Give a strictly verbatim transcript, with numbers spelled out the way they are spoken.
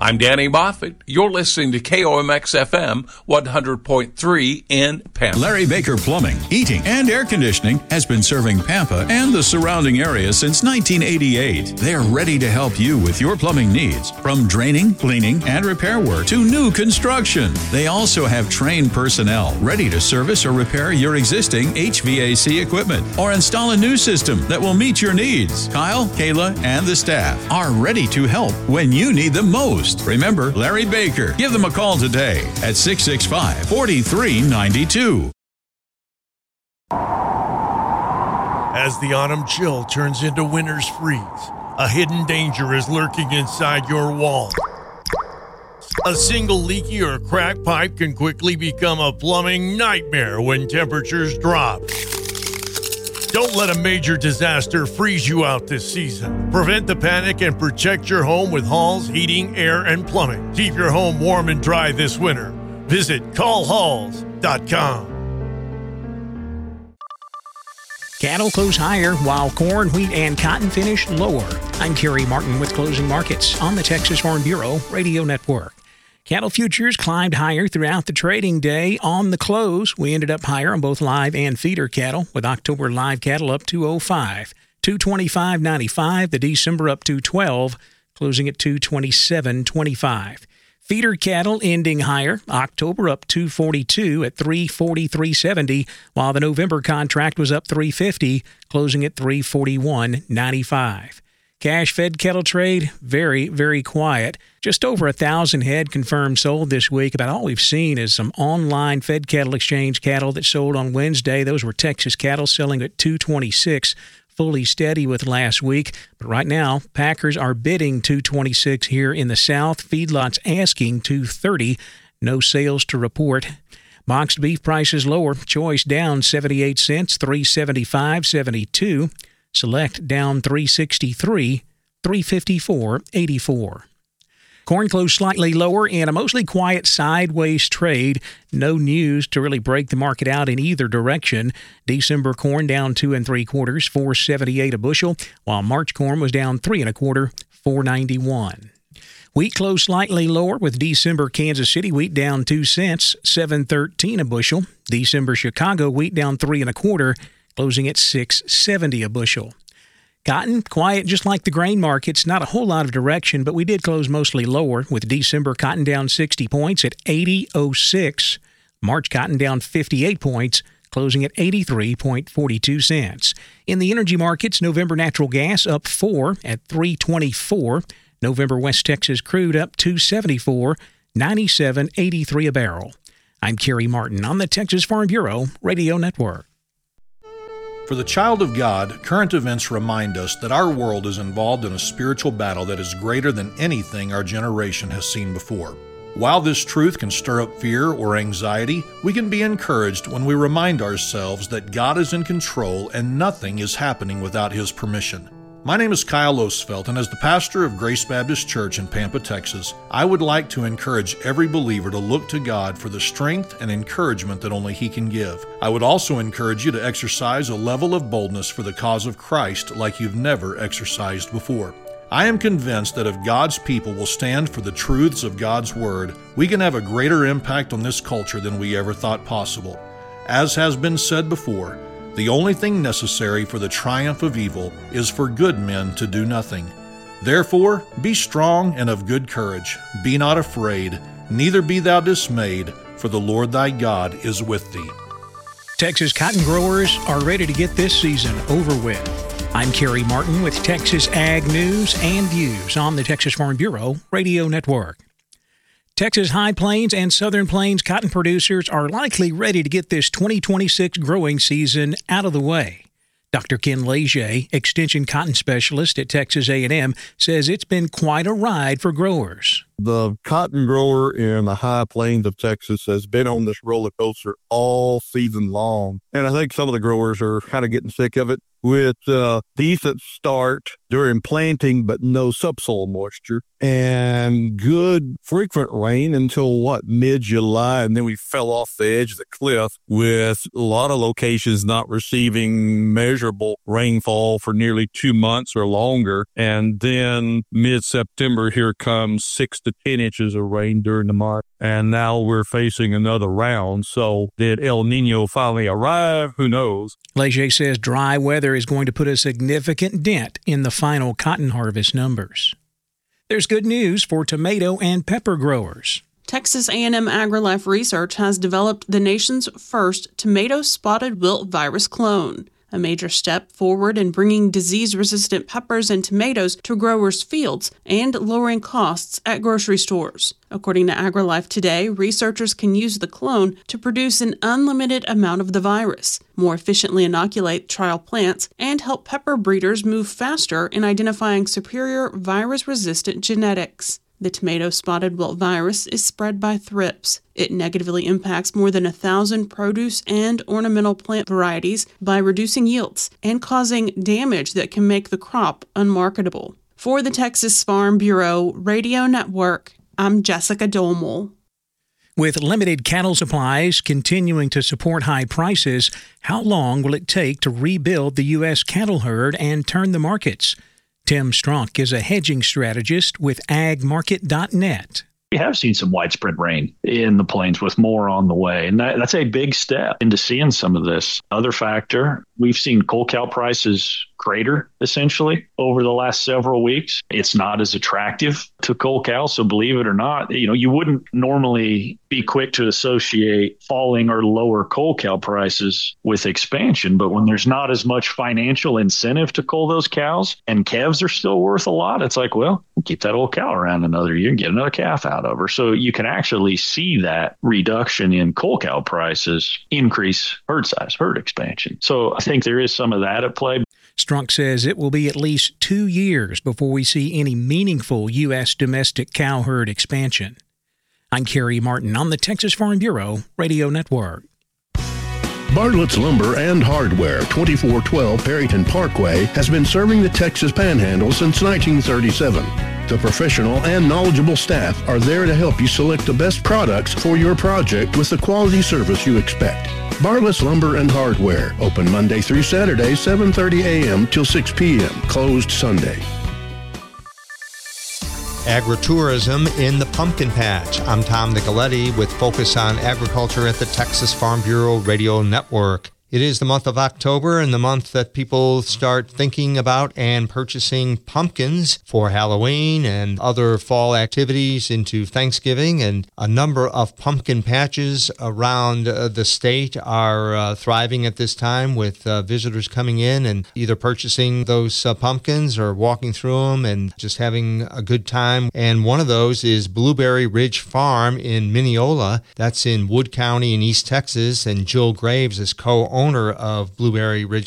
I'm Danny Moffett. You're listening to K O M X F M one hundred point three in Pampa. Larry Baker Plumbing, Heating, and Air Conditioning has been serving Pampa and the surrounding area since nineteen eighty-eight. They're ready to help you with your plumbing needs, from draining, cleaning, and repair work to new construction. They also have trained personnel ready to service or repair your existing H V A C equipment or install a new system that will meet your needs. Kyle, Kayla, and the staff are ready to help when you need them most. Remember Larry Baker. Give them a call today at six six five, four three nine two. As the autumn chill turns into winter's freeze, a hidden danger is lurking inside your wall. A single leaky or cracked pipe can quickly become a plumbing nightmare when temperatures drop. Don't let a major disaster freeze you out this season. Prevent the panic and protect your home with Halls Heating, Air, and Plumbing. Keep your home warm and dry this winter. Visit call halls dot com. Cattle close higher while corn, wheat, and cotton finish lower. I'm Kerry Martin with Closing Markets on the Texas Farm Bureau Radio Network. Cattle futures climbed higher throughout the trading day. On the close, we ended up higher on both live and feeder cattle, with October live cattle up two oh five, two twenty-five ninety-five. The December up two twelve, closing at two twenty-seven twenty-five. Feeder cattle ending higher. October up two forty-two at three forty-three seventy, while the November contract was up three fifty, closing at three forty-one ninety-five. Cash-fed cattle trade, very, very quiet. Just over a thousand head confirmed sold this week. About all we've seen is some online fed cattle exchange cattle that sold on Wednesday. Those were Texas cattle selling at two twenty-six, fully steady with last week. But right now, packers are bidding two twenty-six here in the South. Feedlots asking two thirty. No sales to report. Boxed beef prices lower. Choice down seventy-eight cents, three seventy-five seventy-two. Select down three sixty-three, three fifty-four eighty-four. Corn closed slightly lower in a mostly quiet sideways trade. No news to really break the market out in either direction. December corn down two and three quarters, four seventy-eight a bushel, while March corn was down three and a quarter, four ninety-one. Wheat closed slightly lower, with December Kansas City wheat down two cents, seven thirteen a bushel. December Chicago wheat down three and a quarter, closing at six seventy a bushel. Cotton, quiet just like the grain markets, not a whole lot of direction, but we did close mostly lower, with December cotton down sixty points at eighty oh six. March cotton down fifty-eight points, closing at eighty-three forty-two cents. In the energy markets, November natural gas up four at three twenty-four. November West Texas crude up two seventy-four, ninety-seven eighty-three a barrel. I'm Kerry Martin on the Texas Farm Bureau Radio Network. For the child of God, current events remind us that our world is involved in a spiritual battle that is greater than anything our generation has seen before. While this truth can stir up fear or anxiety, we can be encouraged when we remind ourselves that God is in control and nothing is happening without His permission. My name is Kyle Osfeld, and as the pastor of Grace Baptist Church in Pampa, Texas, I would like to encourage every believer to look to God for the strength and encouragement that only He can give. I would also encourage you to exercise a level of boldness for the cause of Christ like you've never exercised before. I am convinced that if God's people will stand for the truths of God's Word, we can have a greater impact on this culture than we ever thought possible. As has been said before, the only thing necessary for the triumph of evil is for good men to do nothing. Therefore, be strong and of good courage. Be not afraid, neither be thou dismayed, for the Lord thy God is with thee. Texas cotton growers are ready to get this season over with. I'm Kerry Martin with Texas Ag News and Views on the Texas Farm Bureau Radio Network. Texas High Plains and Southern Plains cotton producers are likely ready to get this twenty twenty-six growing season out of the way. Doctor Ken Leger, Extension Cotton Specialist at Texas A and M, says it's been quite a ride for growers. The cotton grower in the high plains of Texas has been on this roller coaster all season long. And I think some of the growers are kind of getting sick of it. with a decent start during planting, but no subsoil moisture, and good frequent rain until, what, mid-July, and then we fell off the edge of the cliff with a lot of locations not receiving measurable rainfall for nearly two months or longer, and then mid-September, here comes six to ten inches of rain during the month, and now we're facing another round. So did El Nino finally arrive? Who knows? Leger says dry weather is going to put a significant dent in the final cotton harvest numbers. There's good news for tomato and pepper growers. Texas A and M AgriLife Research has developed the nation's first tomato spotted wilt virus clone, a major step forward in bringing disease-resistant peppers and tomatoes to growers' fields and lowering costs at grocery stores. According to AgriLife Today, researchers can use the clone to produce an unlimited amount of the virus, more efficiently inoculate trial plants, and help pepper breeders move faster in identifying superior virus-resistant genetics. The tomato spotted wilt virus is spread by thrips. It negatively impacts more than a thousand produce and ornamental plant varieties by reducing yields and causing damage that can make the crop unmarketable. For the Texas Farm Bureau Radio Network, I'm Jessica Domel. With limited cattle supplies continuing to support high prices, how long will it take to rebuild the U S cattle herd and turn the markets? Tim Strunk is a hedging strategist with ag market dot net. We have seen some widespread rain in the plains with more on the way, and that, that's a big step into seeing some of this. Other factor, we've seen coal cow prices crater, essentially, over the last several weeks. It's not as attractive to coal cows, so believe it or not, you know, you wouldn't normally be quick to associate falling or lower coal cow prices with expansion, but when there's not as much financial incentive to cull those cows and calves are still worth a lot, it's like, well, keep that old cow around another year and get another calf out of her. So you can actually see that reduction in coal cow prices increase herd size, herd expansion. So I think there is some of that at play. Strunk says it will be at least two years before we see any meaningful U S domestic cow herd expansion. I'm Kerry Martin on the Texas Farm Bureau Radio Network. Bartlett's Lumber and Hardware, twenty-four twelve Perryton Parkway, has been serving the Texas Panhandle since nineteen thirty-seven. The professional and knowledgeable staff are there to help you select the best products for your project with the quality service you expect. Bartlett's Lumber and Hardware, open Monday through Saturday, seven thirty a.m. till six p.m., closed Sunday. Agritourism in the Pumpkin Patch. I'm Tom Nicoletti with Focus on Agriculture at the Texas Farm Bureau Radio Network. It is the month of October and the month that people start thinking about and purchasing pumpkins for Halloween and other fall activities into Thanksgiving. And a number of pumpkin patches around uh, the state are uh, thriving at this time with uh, visitors coming in and either purchasing those uh, pumpkins or walking through them and just having a good time. And one of those is Blueberry Ridge Farm in Mineola. That's in Wood County in East Texas. And Jill Graves is co-owner owner of Blueberry Ridge